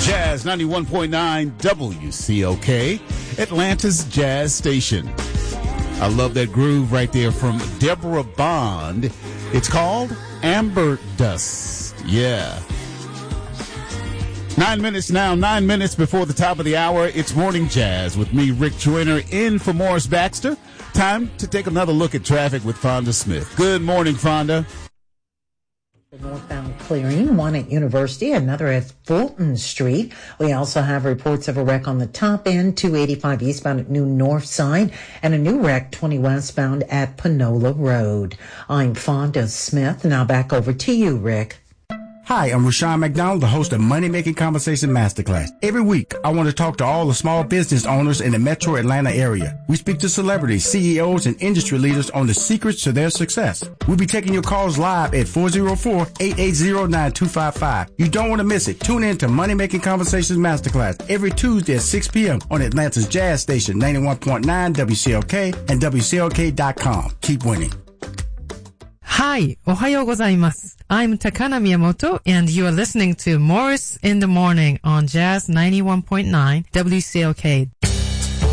Jazz 91.9 WCOK, Atlanta's Jazz Station. I love that groove right there from Deborah Bond. It's called Amber Dust. Yeah. 9 minutes now, 9 minutes before the top of the hour. It's Morning Jazz with me, Rick Joyner, in for Morris Baxter. Time to take another look at traffic with Fonda Smith. Good morning, Fonda. The northbound clearing, one at University, another at Fulton Street. We also have reports of a wreck on the top end, 285 eastbound at New North Side, and a new wreck 20 westbound at Panola Road. I'm Fonda Smith. Now back over to you, Rick. Hi, I'm Rashawn McDonald, the host of Money Making Conversation Masterclass. Every week, I want to talk to all the small business owners in the metro Atlanta area. We speak to celebrities, CEOs, and industry leaders on the secrets to their success. We'll be taking your calls live at 404-880-9255. You don't want to miss it. Tune in to Money Making Conversations Masterclass every Tuesday at 6 p.m. on Atlanta's Jazz Station, 91.9 WCLK and WCLK.com. Keep winning. Hi, おはようございます. I'm Takana Miyamoto, and you are listening to Morris in the Morning on Jazz 91.9 WCLK.